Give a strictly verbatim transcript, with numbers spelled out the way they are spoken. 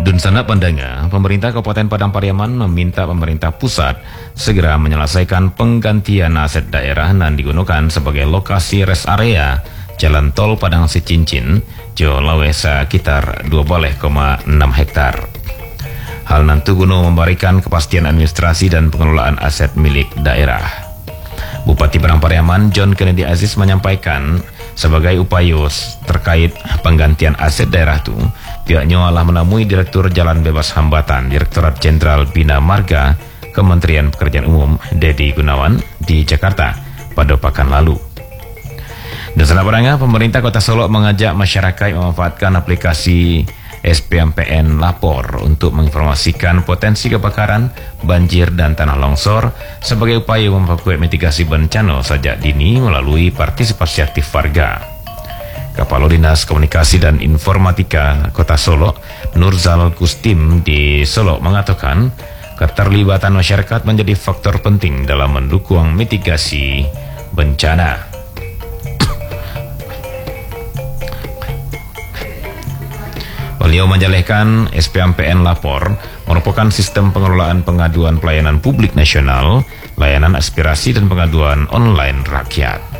Dun sana pandanga, pemerintah Kabupaten Padang Pariaman meminta pemerintah pusat segera menyelesaikan penggantian aset daerah yang digunakan sebagai lokasi rest area Jalan Tol Padang Sicincin, Jolawe sekitar dua belas koma enam hektar. Hal nanti guna memberikan kepastian administrasi dan pengelolaan aset milik daerah. Bupati Padang Pariaman John Kennedy Aziz menyampaikan sebagai upaya terkait penggantian aset daerah itu, pihaknya telah menemui Direktur Jalan Bebas Hambatan Direktorat Jenderal Bina Marga Kementerian Pekerjaan Umum Dedi Gunawan di Jakarta pada pekan lalu. Dan selanjutnya, pemerintah Kota Solo mengajak masyarakat memanfaatkan aplikasi S P M P N Lapor untuk menginformasikan potensi kebakaran, banjir, dan tanah longsor sebagai upaya memperkuat mitigasi bencana sejak dini melalui partisipasi aktif warga. Kepala Dinas Komunikasi dan Informatika Kota Solo, Nurzal Kustim di Solo mengatakan keterlibatan masyarakat menjadi faktor penting dalam mendukung mitigasi bencana. Beliau menjelaskan S P M P N Lapor merupakan sistem pengelolaan pengaduan pelayanan publik nasional, layanan aspirasi dan pengaduan online rakyat.